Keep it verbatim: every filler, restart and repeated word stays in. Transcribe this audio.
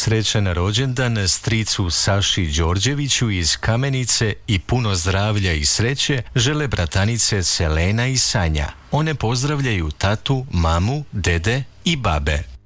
Srećan rođendan stricu Saši Đorđeviću iz Kamenice i puno zdravlja i sreće žele bratanice Selena i Sanja. One pozdravljaju tatu, mamu, dede i babe.